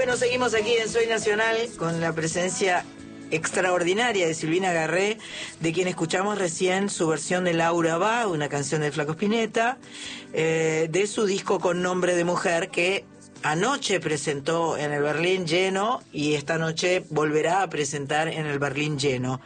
Bueno, seguimos aquí en Soy Nacional con la presencia extraordinaria de Silvina Garré, de quien escuchamos recién su versión de Laura Va, una canción del Flaco Spinetta, de su disco Con Nombre de Mujer, que anoche presentó en el Berlín Lleno y esta noche volverá a presentar en el Berlín Lleno.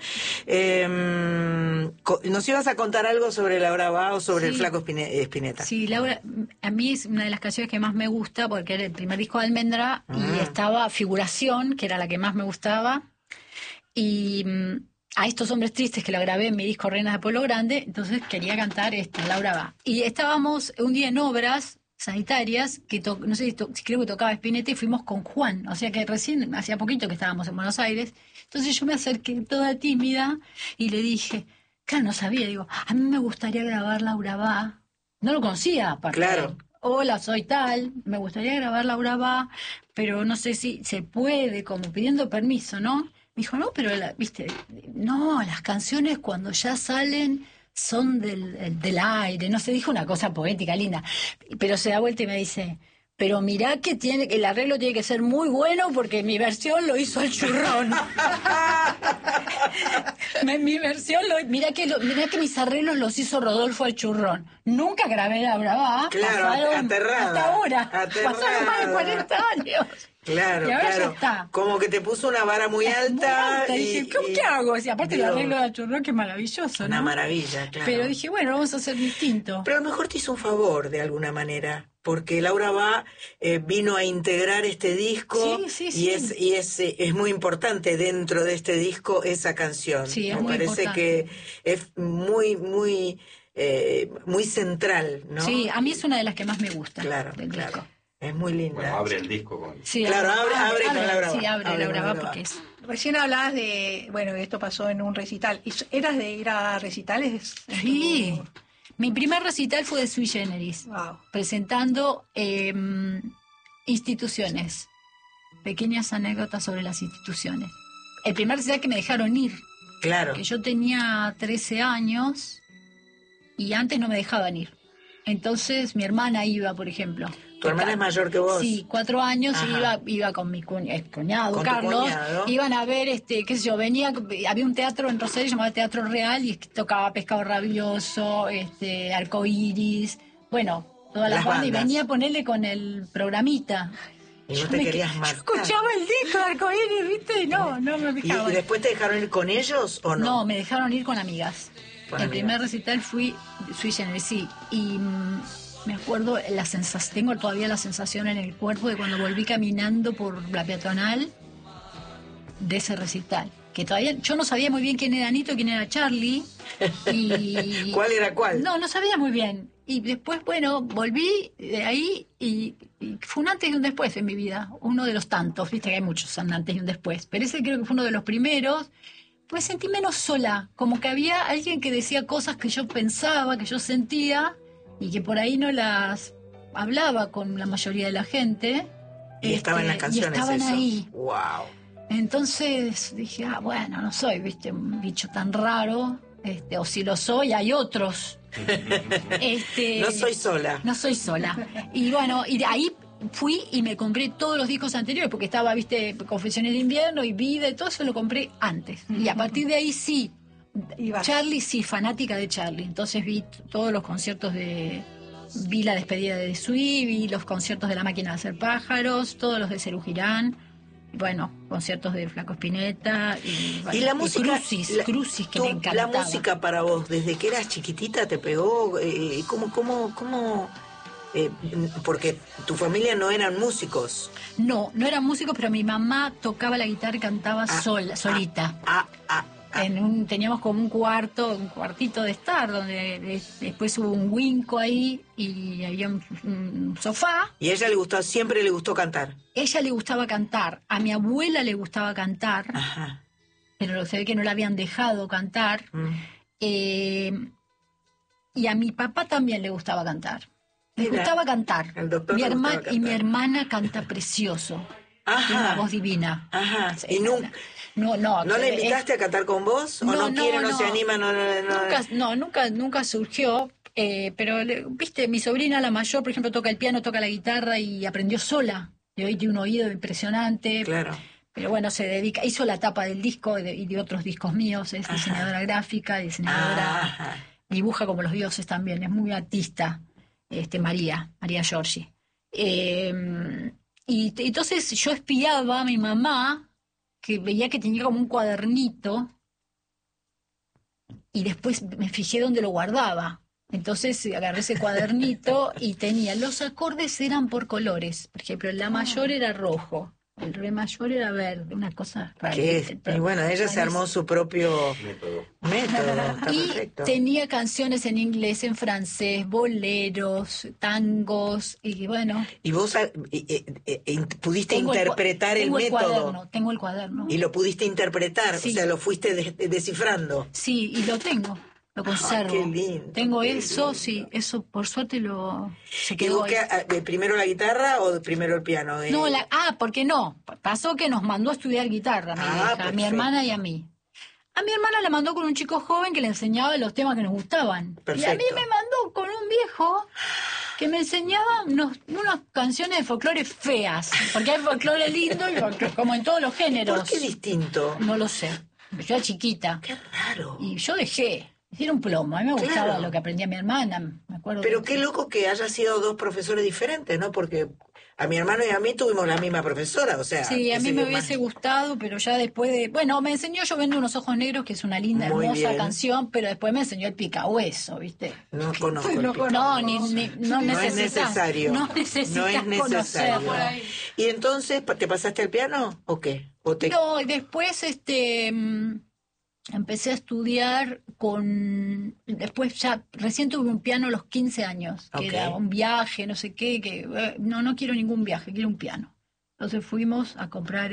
¿Nos ibas a contar algo sobre Laura Va o sobre el Flaco Spinetta? Sí, Laura, a mí es una de las canciones que más me gusta porque era el primer disco de Almendra y estaba Figuración, que era la que más me gustaba, y a Estos Hombres Tristes, que lo grabé en mi disco Reinas de Pueblo Grande, entonces quería cantar Laura Va. Y estábamos un día en obras sanitarias, que no sé si creo que tocaba Spinetta, y fuimos con Juan, o sea que recién, hacía poquito que estábamos en Buenos Aires, entonces yo me acerqué toda tímida y le dije, claro, no sabía, digo, a mí me gustaría grabar Laura Va, no lo conocía, aparte. Claro. Hola, soy tal, me gustaría grabar Laura Va, pero no sé si se puede, como pidiendo permiso, ¿no? Me dijo, no, pero, viste, no, las canciones cuando ya salen son del aire, no sé, dijo una cosa poética, linda, pero se da vuelta y me dice, pero mirá que el arreglo tiene que ser muy bueno porque mi versión lo hizo el Churrón. Mi versión, mirá que mis arreglos los hizo Rodolfo el Churrón. Nunca grabé la Brava. Claro, aterrada. Hasta ahora. Pasaron más de 40 años. Claro, y ahora claro. Ya está. Como que te puso una vara muy alta. Y dije, ¿qué hago? Y aparte el arreglo de Churrón, que es maravilloso, ¿no? Una maravilla, claro. Pero dije, bueno, vamos a hacer distinto. Pero a lo mejor te hizo un favor, de alguna manera, porque Laura Va vino a integrar este disco. Sí. Y es muy importante dentro de este disco esa canción. Sí, es Me muy parece importante. que es muy central, ¿no? Sí, a mí es una de las que más me gusta. Claro, del disco. Es muy linda. Bueno, abre el disco con... Sí, claro, abre con Laura Va. Sí, abre Laura Va porque es... Recién hablabas de, bueno, esto pasó en un recital. ¿Eras de ir a recitales? Sí. Mi primer recital fue de Sui Generis, Wow. presentando instituciones, pequeñas anécdotas sobre las instituciones. El primer recital que me dejaron ir, Claro. que yo tenía 13 años y antes no me dejaban ir. Entonces mi hermana iba, por ejemplo. ¿Tu hermana es mayor que vos? Sí, 4 años. Ajá. Y iba con mi cuñado, ¿Con tu Carlos. cuñado? Iban a ver, qué sé yo, había un teatro en Rosario llamado Teatro Real y tocaba Pescado Rabioso, Arcoiris, bueno, todas las bandas. Y venía a ponerle con el programita. Y no te querías matar. Yo escuchaba el disco de Arcoiris, ¿viste? Y no me fijaba. ¿Y después te dejaron ir con ellos o no? No, me dejaron ir con amigas. Con El amigas. primer recital fui Sui Generis, sí. Y me acuerdo, tengo todavía la sensación en el cuerpo de cuando volví caminando por la peatonal de ese recital. Que todavía yo no sabía muy bien quién era Anito, quién era Charlie. Y ¿Cuál era cuál? No sabía muy bien. Y después, bueno, volví de ahí y fue un antes y un después en mi vida. Uno de los tantos, viste que hay muchos un antes y un después. Pero ese creo que fue uno de los primeros. Pues sentí menos sola, como que había alguien que decía cosas que yo pensaba, que yo sentía, y que por ahí no las hablaba con la mayoría de la gente. Y estaban las canciones. Y estaban eso. ahí. Wow. Entonces dije, bueno, no soy, viste, un bicho tan raro, o si lo soy, hay otros. No soy sola. No soy sola. Y bueno, y de ahí fui y me compré todos los discos anteriores, porque estaba, viste, Confesiones de Invierno y Vida, y todo eso lo compré antes. Y a partir de ahí sí, Charlie, sí, fanática de Charlie. Entonces vi todos los conciertos vi la despedida de Sui, vi los conciertos de La Máquina de Hacer Pájaros, todos los de Serú Girán, bueno, conciertos de Flaco Spinetta y la música, Crucis, que me encantaba. La música para vos, desde que eras chiquitita, te pegó. ¿Cómo? Porque tu familia no eran músicos. No eran músicos, pero mi mamá tocaba la guitarra y cantaba solita. Teníamos como un cuartito de estar, donde después hubo un winco ahí y había un sofá. ¿Y a ella siempre le gustó cantar? Ella le gustaba cantar, a mi abuela le gustaba cantar, Ajá. pero se ve que no la habían dejado cantar. Y a mi papá también le gustaba cantar. Le gustaba cantar. El doctor le gustaba cantar. Y mi hermana canta precioso. Ajá. Tiene una voz divina. Ajá. Sí, ¿Y nunca? ¿No la invitaste a cantar con vos? ¿O no quiere, no se anima? Nunca surgió. Pero, viste, mi sobrina, la mayor, por ejemplo, toca el piano, toca la guitarra y aprendió sola. y hoy tiene un oído impresionante. Claro. Pero bueno, hizo la tapa del disco y de otros discos míos, es diseñadora gráfica, diseñadora, dibuja como los dioses también, es muy artista, María Giorgi. Y entonces yo espiaba a mi mamá, que veía que tenía como un cuadernito, y después me fijé dónde lo guardaba. Entonces agarré ese cuadernito y tenía, los acordes eran por colores, por ejemplo, la mayor era rojo, el re mayor era verde, una cosa rara. Y bueno, ella se armó su propio método. Está y perfecto. tenía canciones en inglés, en francés, boleros, tangos, y bueno. ¿Y vos pudiste interpretar el método? Tengo el cuaderno. ¿Y lo pudiste interpretar? Sí. O sea, lo fuiste descifrando. Sí, y lo tengo. Lo conservo. Qué lindo. Tengo qué eso, lindo. sí, eso por suerte se ¿Y quedó vos ahí. primero la guitarra o primero el piano? No, ¿por qué no? Pasó que nos mandó a estudiar guitarra, mi vieja, a mi perfecto. hermana y a mí. A mi hermana la mandó con un chico joven que le enseñaba los temas que nos gustaban. Perfecto. Y a mí me mandó con un viejo que me enseñaba unas canciones de folclore feas. Porque hay folclore lindo y folclore, como en todos los géneros. ¿Por qué distinto? No lo sé. Yo era chiquita. Qué raro. Y yo dejé. Hicieron un plomo. A mí me gustaba Claro. lo que aprendía mi hermana. Me acuerdo. Pero qué loco que haya sido dos profesores diferentes, ¿no? Porque a mi hermano y a mí tuvimos la misma profesora, o sea... Sí, a mí me hubiese gustado, pero ya después de... Bueno, me enseñó Yo vendo unos ojos negros, que es una linda, Muy hermosa bien. canción, pero después me enseñó el picahueso, ¿viste? No conozco. No el pico. No, no No es necesitas. necesario. No necesitas conocerlo. Por ahí. ¿Y entonces te pasaste al piano o qué? No, y después empecé a estudiar después ya, recién tuve un piano a los 15 años, que Ok. era un viaje, no sé qué, no quiero ningún viaje, quiero un piano. Entonces fuimos a comprar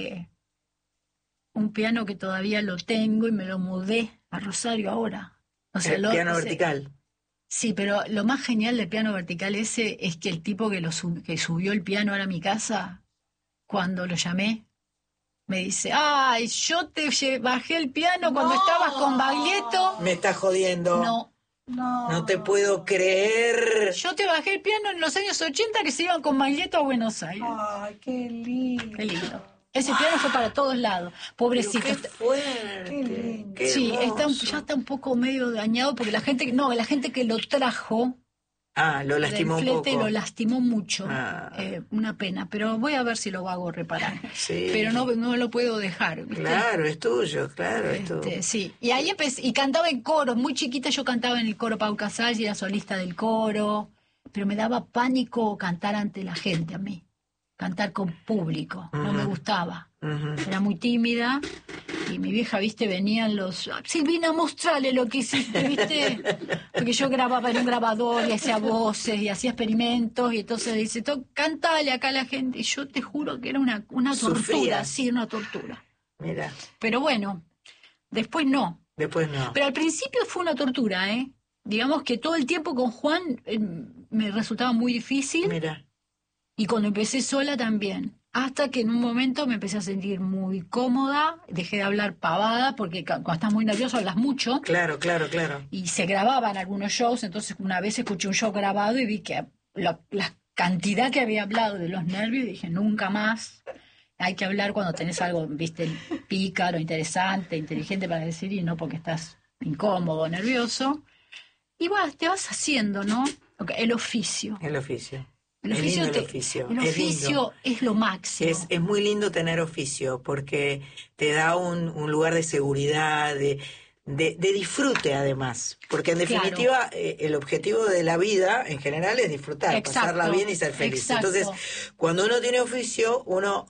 un piano que todavía lo tengo y me lo mudé a Rosario ahora. O sea, El piano vertical. Sí, pero lo más genial del piano vertical ese es que el tipo que subió el piano ahora a mi casa, cuando lo llamé, me dice, ay, yo te bajé el piano cuando estabas con Baglietto. Me estás jodiendo. No, No te puedo creer. yo te bajé el piano en los años 80 que se iban con Baglietto a Buenos Aires. Ay, qué lindo. Qué lindo. Ese piano fue para todos lados. Pobrecito. Pero qué fuerte. Qué lindo. Qué Sí, hermoso. ya está un poco medio dañado porque la gente que lo trajo Lo lastimó del un flete poco. lo lastimó mucho. Ah. Una pena, pero voy a ver si lo hago reparar. Sí. Pero no lo puedo dejar, ¿viste? Claro, es tuyo, claro, es tuyo. Sí, y ahí empecé, y cantaba en coros, muy chiquita yo cantaba en el coro Pau Casals y era solista del coro, pero me daba pánico cantar ante la gente a mí, cantar con público, no me gustaba, era muy tímida, y mi vieja, viste, venían Silvina, mostrale lo que hiciste, viste, porque yo grababa en un grabador y hacía voces y hacía experimentos, y entonces dice, cántale acá a la gente, y yo te juro que era una tortura, Sufrías. sí, una tortura. Mira, Pero bueno, después no. después no. Pero al principio fue una tortura, ¿eh? Digamos que todo el tiempo con Juan me resultaba muy difícil Mira, y cuando empecé sola también. Hasta que en un momento me empecé a sentir muy cómoda, dejé de hablar pavada porque cuando estás muy nervioso hablas mucho claro. y se grababan algunos shows, entonces una vez escuché un show grabado y vi que la cantidad que había hablado de los nervios y dije, nunca más. Hay que hablar cuando tenés algo, viste, pícaro, interesante, inteligente para decir y no porque estás incómodo, nervioso. Y bueno, te vas haciendo, ¿no? El oficio. el oficio. El Es oficio, lindo el oficio. el es oficio lindo. es lo máximo. Es muy lindo tener oficio porque te da un lugar de seguridad, de disfrute además. Porque en Claro. definitiva el objetivo de la vida en general es disfrutar, Exacto, pasarla bien y ser feliz. exacto. Entonces, cuando uno tiene oficio, uno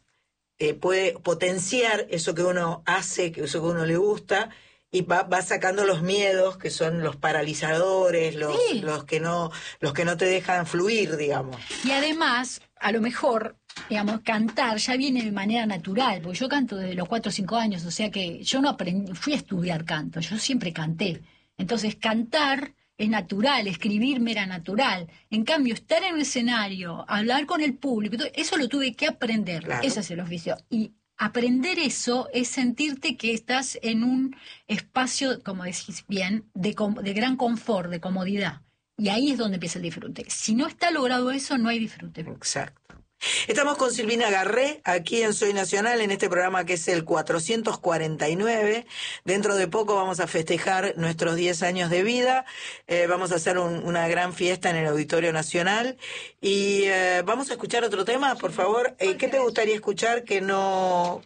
puede potenciar eso que uno hace, eso que uno le gusta, y va sacando los miedos que son los paralizadores, Sí. los que no te dejan fluir, digamos. Y además, a lo mejor, digamos, cantar ya viene de manera natural, porque yo canto desde los 4 o 5 años, o sea que yo no fui a estudiar canto, yo siempre canté. Entonces, cantar es natural, escribirme era natural. En cambio, estar en un escenario, hablar con el público, eso lo tuve que aprender. Claro. Ese es el oficio. Y aprender eso es sentirte que estás en un espacio, como decís bien, de gran confort, de comodidad. Y ahí es donde empieza el disfrute. Si no está logrado eso, no hay disfrute. Exacto. Estamos con Silvina Garré, aquí en Soy Nacional, en este programa que es el 449. Dentro de poco vamos a festejar nuestros 10 años de vida. Vamos a hacer una gran fiesta en el Auditorio Nacional. Y vamos a escuchar otro tema, por favor. ¿Qué te gustaría escuchar que no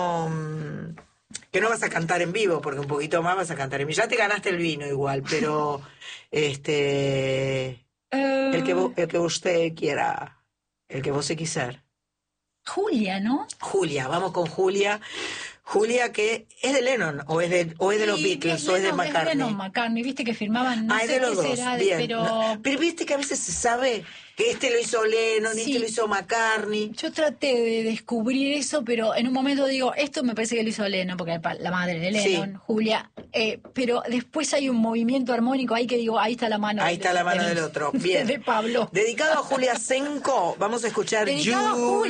vas a cantar en vivo? Porque un poquito más vas a cantar en vivo. Ya te ganaste el vino igual, pero el que usted quiera. El que vos se quiser. Julia, ¿no? Julia, vamos con Julia. Julia, que es de Lennon, o es de los Beatles, o es de McCartney. Es de McCartney, viste que firmaban, no es sé de los qué dos, será, bien. pero... No, pero viste que a veces se sabe que este lo hizo Lennon, Sí. este lo hizo McCartney. Yo traté de descubrir eso, pero en un momento digo, esto me parece que lo hizo Lennon, porque la madre de Lennon, Sí. Julia, pero después hay un movimiento armónico ahí que digo, ahí está la mano. Ahí está la mano del otro. Bien. De Pablo. Dedicado a Julia Senko, vamos a escuchar Dedicado a You.